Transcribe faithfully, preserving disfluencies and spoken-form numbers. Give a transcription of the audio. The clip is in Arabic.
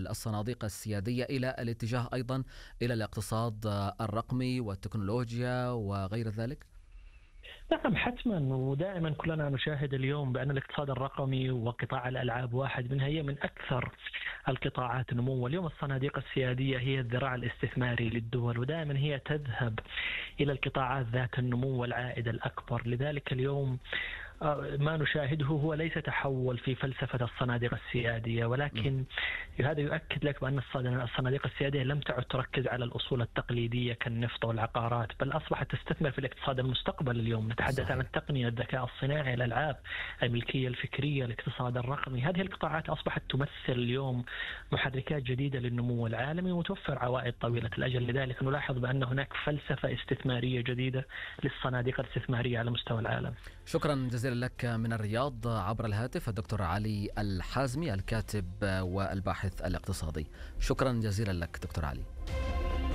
الصناديق السيادية إلى الاتجاه أيضا إلى الاقتصاد الرقمي والتكنولوجيا وغير ذلك؟ نعم حتما، ودائما كلنا نشاهد اليوم بأن الاقتصاد الرقمي وقطاع الألعاب واحد منها، هي من أكثر القطاعات نمو. واليوم الصناديق السيادية هي الذراع الاستثماري للدول، ودائما هي تذهب إلى القطاعات ذات النمو والعائد الأكبر. لذلك اليوم ما نشاهده هو ليس تحول في فلسفة الصناديق السيادية، ولكن هذا يؤكد لك بأن الصناديق السيادية لم تعد تركز على الأصول التقليدية كالنفط والعقارات، بل أصبحت تستثمر في الاقتصاد المستقبل. اليوم نتحدث صحيح. عن التقنية، الذكاء الصناعي، الألعاب، الملكية الفكرية، الاقتصاد الرقمي. هذه القطاعات أصبحت تمثل اليوم محركات جديدة للنمو العالمي وتوفر عوائد طويلة الأجل. لذلك نلاحظ بأن هناك فلسفة استثمارية جديدة للصناديق الاستثمارية على مستوى العالم. شكرا جزيلا لك من الرياض عبر الهاتف الدكتور علي الحازمي، الكاتب والباحث الاقتصادي. شكرا جزيلا لك دكتور علي.